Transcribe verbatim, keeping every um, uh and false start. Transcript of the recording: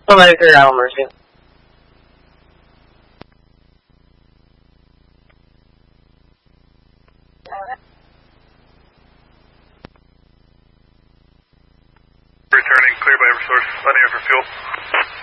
one ninety-three, Island Mercy. Returning, clear by Eversource, landing for fuel.